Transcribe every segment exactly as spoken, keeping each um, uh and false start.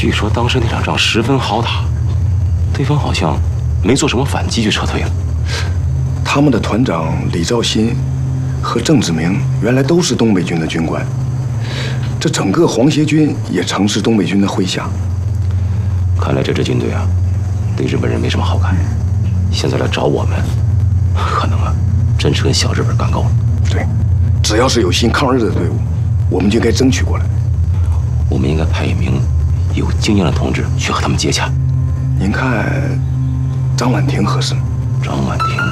据说当时那场仗十分好打，对方好像没做什么反击就撤退了。 他们的团长李兆新和郑子明原来都是东北军的军官，这整个皇协军也曾是东北军的麾下。 看来这支军队啊，对日本人没什么好感。现在来找我们，可能啊，真是跟小日本干够了。 对，只要是有心抗日的队伍，我们就该争取过来。 我们应该派一名有经验的同志去和他们接洽。 您看，张婉婷合适吗？ 张婉婷，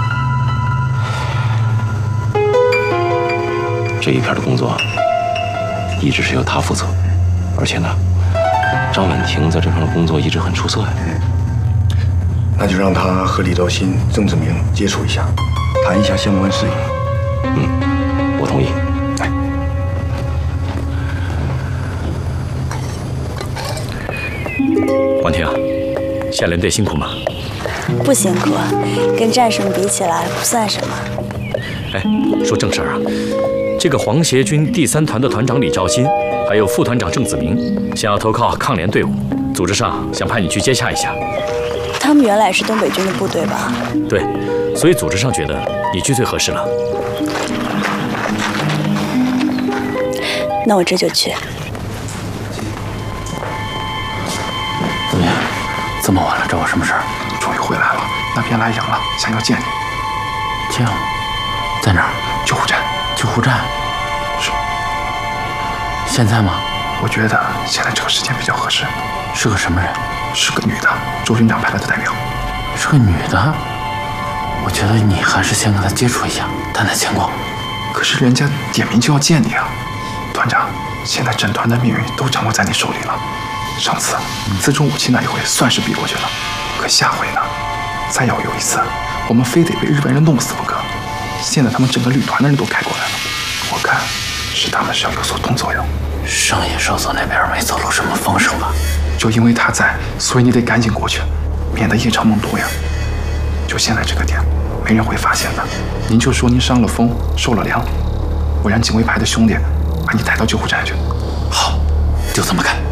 这一片的工作一直是由她负责，而且呢，张婉婷在这上的工作一直很出色呀。 那就让他和李兆新、郑志明接触一下，谈一下相关事宜。 嗯，我同意。 来， 婉婷，下连队辛苦吗？ 不辛苦，跟战士们比起来不算什么。 哎，说正事儿啊，这个皇协军第三团的团长李兆新，还有副团长郑子明，想要投靠抗联队伍，组织上想派你去接洽一下。 他们原来是东北军的部队吧？ 对，所以组织上觉得你去最合适了。 那我这就去。 怎么样？这么晚了，找我什么事儿？ 终于回来了，那边来人了，想要见你。 见我？在哪儿？ 救护站。 救护站？ 是。 现在吗？ 我觉得现在这个时间比较合适。 是个什么人？ 是个女的，周军长派来的代表。 是个女的？我觉得你还是先跟她接触一下，谈谈情况。 可是人家点名就要见你啊，团长，现在整团的命运都掌握在你手里了。上次自重武器那一回算是避过去了，可下回呢？再要有一次，我们非得被日本人弄死不可。现在他们整个旅团的人都开过来了，我看是他们是要有所动作用。 上野少佐那边没走漏什么风声吧？ 就因为他在，所以你得赶紧过去，免得夜长梦多呀。就现在这个点，没人会发现的。您就说您伤了风，受了凉，我让警卫排的兄弟把你抬到救护站去。 好，就这么干。